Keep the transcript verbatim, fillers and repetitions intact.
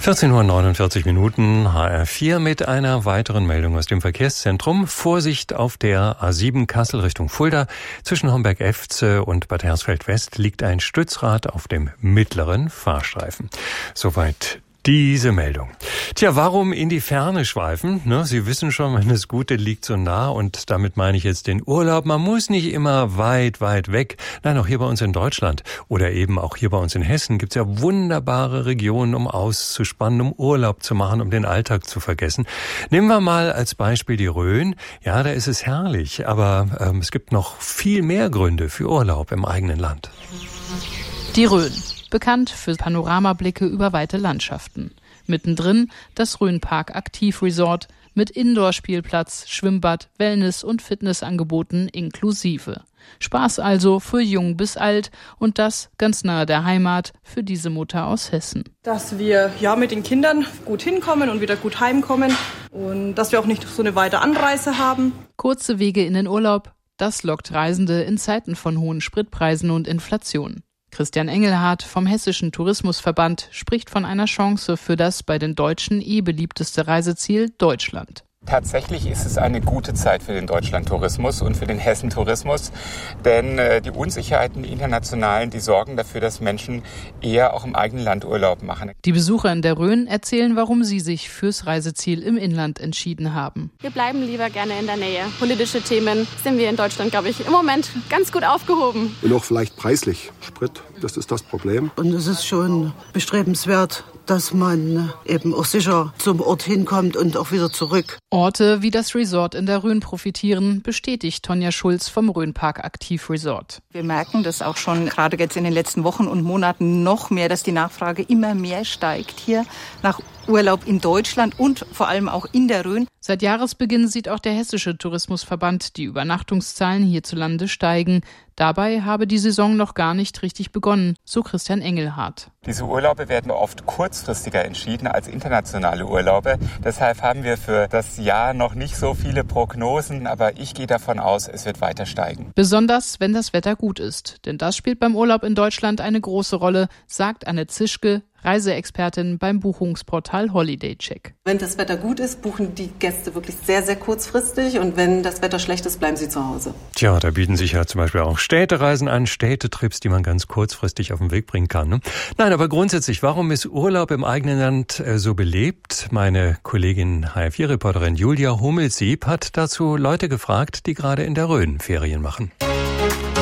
vierzehn Uhr neunundvierzig Minuten, H R vier mit einer weiteren Meldung aus dem Verkehrszentrum. Vorsicht auf der A sieben Kassel Richtung Fulda. Zwischen Homberg-Efze und Bad Hersfeld-West liegt ein Stützrad auf dem mittleren Fahrstreifen. Soweit diese Meldung. Tja, warum in die Ferne schweifen? Ne, Sie wissen schon, das Gute liegt so nah, und damit meine ich jetzt den Urlaub. Man muss nicht immer weit, weit weg. Nein, auch hier bei uns in Deutschland oder eben auch hier bei uns in Hessen gibt es ja wunderbare Regionen, um auszuspannen, um Urlaub zu machen, um den Alltag zu vergessen. Nehmen wir mal als Beispiel die Rhön. Ja, da ist es herrlich, aber ähm, es gibt noch viel mehr Gründe für Urlaub im eigenen Land. Die Rhön. Bekannt für Panoramablicke über weite Landschaften. Mittendrin das Rhönpark Aktivresort mit Indoor-Spielplatz, Schwimmbad, Wellness- und Fitnessangeboten inklusive. Spaß also für jung bis alt, und das ganz nahe der Heimat für diese Mutter aus Hessen. Dass wir ja mit den Kindern gut hinkommen und wieder gut heimkommen und dass wir auch nicht so eine weite Anreise haben. Kurze Wege in den Urlaub, das lockt Reisende in Zeiten von hohen Spritpreisen und Inflation. Christian Engelhardt vom Hessischen Tourismusverband spricht von einer Chance für das bei den Deutschen eh beliebteste Reiseziel Deutschland. Tatsächlich ist es eine gute Zeit für den Deutschlandtourismus und für den Hessentourismus, denn äh, die Unsicherheiten, die internationalen, die sorgen dafür, dass Menschen eher auch im eigenen Land Urlaub machen. Die Besucher in der Rhön erzählen, warum sie sich fürs Reiseziel im Inland entschieden haben. Wir bleiben lieber gerne in der Nähe. Politische Themen sind wir in Deutschland, glaube ich, im Moment ganz gut aufgehoben. Und auch vielleicht preislich. Sprit, das ist das Problem. Und es ist schon bestrebenswert, dass man eben auch sicher zum Ort hinkommt und auch wieder zurück. Orte wie das Resort in der Rhön profitieren, bestätigt Tonja Schulz vom Rhönpark Aktivresort. Wir merken das auch schon gerade jetzt in den letzten Wochen und Monaten noch mehr, dass die Nachfrage immer mehr steigt hier nach Urlaub in Deutschland und vor allem auch in der Rhön. Seit Jahresbeginn sieht auch der Hessische Tourismusverband die Übernachtungszahlen hierzulande steigen. Dabei habe die Saison noch gar nicht richtig begonnen, so Christian Engelhardt. Diese Urlaube werden oft kurzfristiger entschieden als internationale Urlaube. Deshalb haben wir für das Jahr noch nicht so viele Prognosen, aber ich gehe davon aus, es wird weiter steigen. Besonders, wenn das Wetter gut ist. Denn das spielt beim Urlaub in Deutschland eine große Rolle, sagt Anne Zischke, Reiseexpertin beim Buchungsportal HolidayCheck. Wenn das Wetter gut ist, buchen die Gäste wirklich sehr, sehr kurzfristig, und wenn das Wetter schlecht ist, bleiben sie zu Hause. Tja, da bieten sich ja zum Beispiel auch Städtereisen an, Städtetrips, die man ganz kurzfristig auf den Weg bringen kann. Ne? Nein, aber grundsätzlich, warum ist Urlaub im eigenen Land äh, so belebt? Meine Kollegin H R vier Reporterin Julia Hummelsieb hat dazu Leute gefragt, die gerade in der Rhön Ferien machen.